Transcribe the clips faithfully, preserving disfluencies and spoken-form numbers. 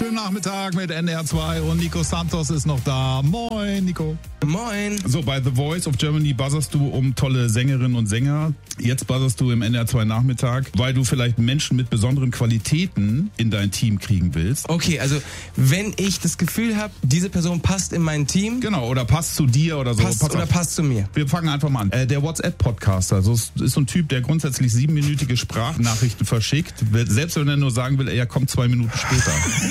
Schönen Nachmittag mit N D R zwei und Nico Santos ist noch da. Moin, Nico. Moin. So, bei The Voice of Germany buzzerst du um tolle Sängerinnen und Sänger. Jetzt buzzerst du im N D R zwei Nachmittag, weil du vielleicht Menschen mit besonderen Qualitäten in dein Team kriegen willst. Okay, also wenn ich das Gefühl habe, diese Person passt in mein Team. Genau, oder passt zu dir oder so. Passt Pass oder auf. passt zu mir. Wir fangen einfach mal an. Äh, der WhatsApp-Podcaster, also ist, ist so ein Typ, der grundsätzlich siebenminütige Sprachnachrichten verschickt, selbst wenn er nur sagen will, er kommt zwei Minuten später.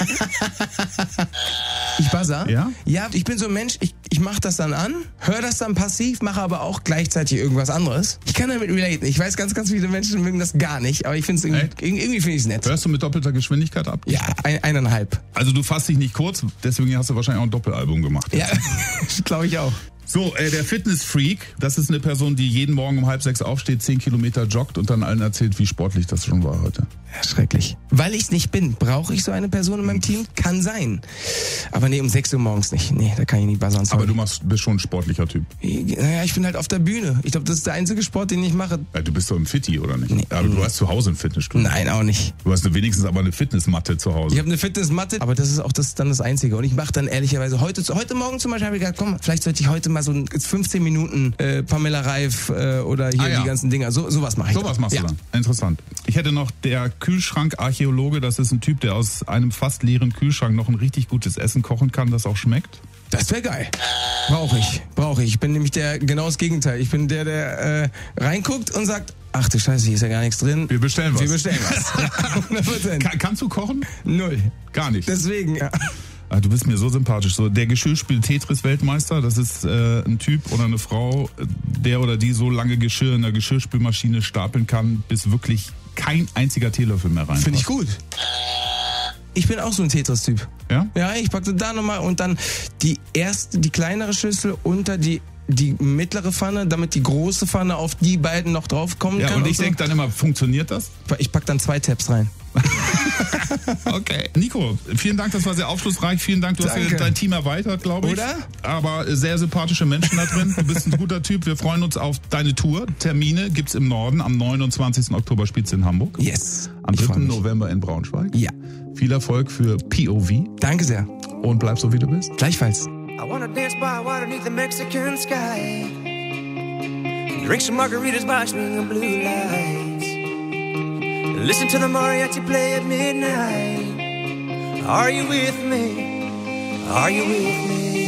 Ich buzzer? Ja? Ja, ich bin so ein Mensch, ich, ich mache das dann an, höre das dann passiv, mache aber auch gleichzeitig irgendwas anderes. Ich kann damit relaten. Ich weiß, ganz, ganz viele Menschen mögen das gar nicht, aber ich finde es irgendwie, irgendwie finde ich es nett. Hörst du mit doppelter Geschwindigkeit ab? Ja, ein, eineinhalb. Also du fasst dich nicht kurz, deswegen hast du wahrscheinlich auch ein Doppelalbum gemacht. Ja, glaube ich auch. So, äh, der Fitness-Freak, das ist eine Person, die jeden Morgen um halb sechs aufsteht, zehn Kilometer joggt und dann allen erzählt, wie sportlich das schon war heute. Ja, schrecklich. Weil ich es nicht bin, brauche ich so eine Person in meinem Team? Kann sein. Aber nee, um sechs Uhr morgens nicht. Nee, da kann ich nicht buzzern. Aber du machst, bist schon ein sportlicher Typ. Naja, ich bin halt auf der Bühne. Ich glaube, das ist der einzige Sport, den ich mache. Ja, du bist doch im Fitti, oder nicht? Nee. Aber du hast zu Hause ein Fitnessstudio. Nein, auch nicht. Du hast wenigstens aber eine Fitnessmatte zu Hause. Ich habe eine Fitnessmatte, aber das ist auch das, dann das Einzige. Und ich mache dann ehrlicherweise heute, heute Morgen zum Beispiel, habe ich gedacht, komm, vielleicht sollte ich heute mal so ein fünfzehn Minuten äh, Pamela Reif äh, oder hier ah, ja. die ganzen Dinger. So, sowas mache ich. Sowas machst ja. du dann. Interessant. Ich hätte noch der Kühlschrankarchäologe. Das ist ein Typ, der aus einem fast leeren Kühlschrank noch ein richtig gutes Essen kochen kann, das auch schmeckt. Das wäre geil. Brauche ich. Brauche ich. Ich bin nämlich der genau das Gegenteil. Ich bin der, der äh, reinguckt und sagt, ach du Scheiße, hier ist ja gar nichts drin. Wir bestellen was. Wir bestellen was. hundert Prozent. Kann, kannst du kochen? Null. Gar nicht. Deswegen, ja. Ah, du bist mir so sympathisch. So, der Geschirrspül-Tetris-Weltmeister, das ist äh, ein Typ oder eine Frau, der oder die so lange Geschirr in der Geschirrspülmaschine stapeln kann, bis wirklich kein einziger Teelöffel mehr rein. Finde ich gut. Ich bin auch so ein Tetris-Typ. Ja? Ja, ich packte da nochmal und dann die erste, die kleinere Schüssel unter die die mittlere Pfanne, damit die große Pfanne auf die beiden noch draufkommen ja, kann. Und ich so. denke dann immer, funktioniert das? Ich pack dann zwei Tabs rein. Okay. Nico, vielen Dank, das war sehr aufschlussreich. Vielen Dank, du Danke. hast dein Team erweitert, glaube ich. Oder? Aber sehr sympathische Menschen da drin. Du bist ein guter Typ. Wir freuen uns auf deine Tour. Termine gibt's im Norden. Am neunundzwanzigsten Oktober spielst du in Hamburg. Yes. Am dritten November in Braunschweig. Ja. Viel Erfolg für P O V. Danke sehr. Und bleib so, wie du bist. Gleichfalls. I wanna dance by water beneath the Mexican sky. Drink some margaritas by swinging blue lights. Listen to the mariachi play at midnight. Are you with me? Are you with me?